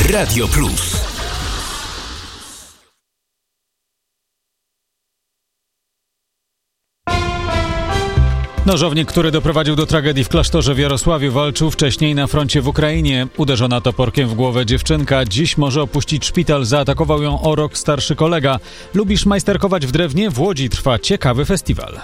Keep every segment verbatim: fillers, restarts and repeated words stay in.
Radio Plus. Nożownik, który doprowadził do tragedii w klasztorze w Jarosławiu, walczył wcześniej na froncie w Ukrainie. Uderzona toporkiem w głowę dziewczynka dziś może opuścić szpital. Zaatakował ją o rok starszy kolega. Lubisz majsterkować w drewnie? W Łodzi trwa ciekawy festiwal.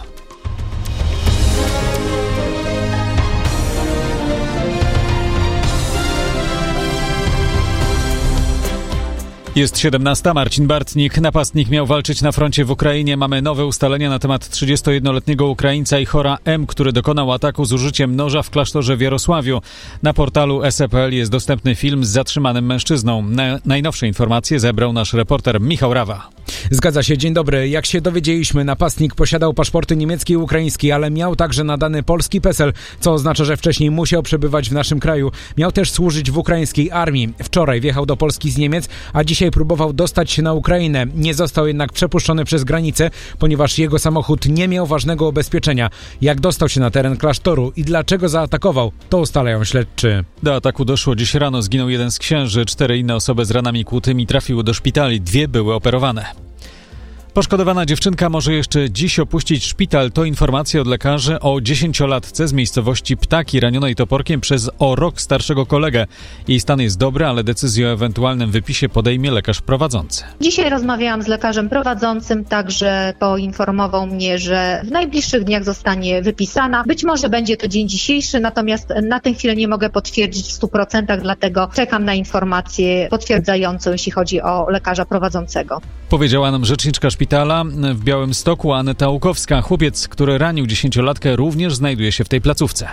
Jest siedemnasta. Marcin Bartnik. Napastnik miał walczyć na froncie w Ukrainie. Mamy nowe ustalenia na temat trzydziestojednoletniego Ukraińca i chora M, który dokonał ataku z użyciem noża w klasztorze w Jarosławiu. Na portalu es e kropka pe el jest dostępny film z zatrzymanym mężczyzną. Na, najnowsze informacje zebrał nasz reporter Michał Rawa. Zgadza się, dzień dobry. Jak się dowiedzieliśmy, napastnik posiadał paszporty niemiecki i ukraiński, ale miał także nadany polski PESEL, co oznacza, że wcześniej musiał przebywać w naszym kraju. Miał też służyć w ukraińskiej armii. Wczoraj wjechał do Polski z Niemiec, a dzisiaj próbował dostać się na Ukrainę. Nie został jednak przepuszczony przez granicę, ponieważ jego samochód nie miał ważnego ubezpieczenia. Jak dostał się na teren klasztoru i dlaczego zaatakował, to ustalają śledczy. Do ataku doszło dziś rano. Zginął jeden z księży. Cztery inne osoby z ranami kłutymi trafiły do szpitali. Dwie były operowane. Poszkodowana dziewczynka może jeszcze dziś opuścić szpital. To informacja od lekarzy o dziesięciolatce z miejscowości Ptaki ranionej toporkiem przez o rok starszego kolegę. Jej stan jest dobry, ale decyzję o ewentualnym wypisie podejmie lekarz prowadzący. Dzisiaj rozmawiałam z lekarzem prowadzącym, także poinformował mnie, że w najbliższych dniach zostanie wypisana. Być może będzie to dzień dzisiejszy, natomiast na tę chwilę nie mogę potwierdzić w stu procentach, dlatego czekam na informację potwierdzającą, jeśli chodzi o lekarza prowadzącego. Powiedziała nam rzeczniczka szpitala w Białymstoku Aneta Łukowska. Chłopiec, który ranił dziesięciolatkę, również znajduje się w tej placówce.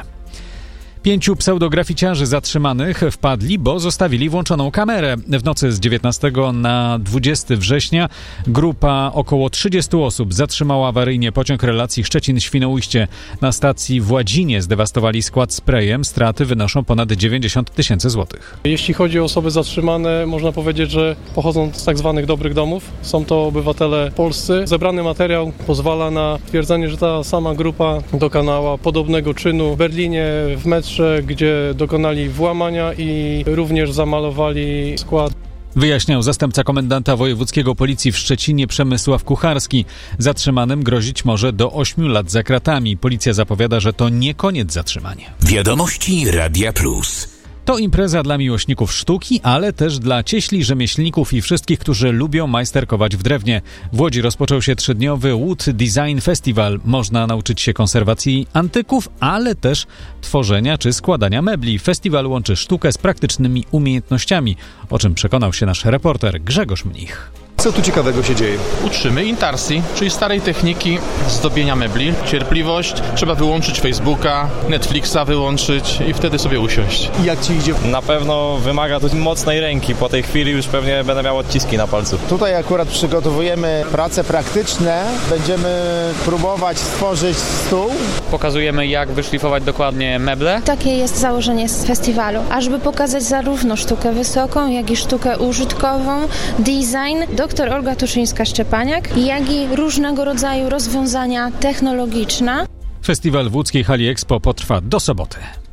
Pięciu pseudograficiarzy zatrzymanych wpadli, bo zostawili włączoną kamerę. W nocy z dziewiętnastego na dwudziestego września grupa około trzydziestu osób zatrzymała awaryjnie pociąg relacji Szczecin-Świnoujście. Na stacji w Ładzinie zdewastowali skład sprayem. Straty wynoszą ponad dziewięćdziesiąt tysięcy złotych. Jeśli chodzi o osoby zatrzymane, można powiedzieć, że pochodzą z tak zwanych dobrych domów. Są to obywatele polscy. Zebrany materiał pozwala na twierdzenie, że ta sama grupa dokonała podobnego czynu w Berlinie, w metrze, gdzie dokonali włamania i również zamalowali skład. Wyjaśniał zastępca komendanta wojewódzkiego policji w Szczecinie Przemysław Kucharski. Zatrzymanym grozić może do ośmiu lat za kratami. Policja zapowiada, że to nie koniec zatrzymania. Wiadomości Radia Plus. To impreza dla miłośników sztuki, ale też dla cieśli, rzemieślników i wszystkich, którzy lubią majsterkować w drewnie. W Łodzi rozpoczął się trzydniowy Wood Design Festival. Można nauczyć się konserwacji antyków, ale też tworzenia czy składania mebli. Festiwal łączy sztukę z praktycznymi umiejętnościami, o czym przekonał się nasz reporter Grzegorz Mnich. Co tu ciekawego się dzieje? Uczymy intarsji, czyli starej techniki zdobienia mebli. Cierpliwość, trzeba wyłączyć Facebooka, Netflixa wyłączyć i wtedy sobie usiąść. I jak ci idzie? Na pewno wymaga to mocnej ręki. Po tej chwili już pewnie będę miał odciski na palcu. Tutaj akurat przygotowujemy prace praktyczne. Będziemy próbować stworzyć stół. Pokazujemy, jak wyszlifować dokładnie meble. Takie jest założenie z festiwalu, ażeby pokazać zarówno sztukę wysoką, jak i sztukę użytkową, design. Doktor Olga Tuszyńska-Szczepaniak, jak i różnego rodzaju rozwiązania technologiczne. Festiwal w łódzkiej hali Expo potrwa do soboty.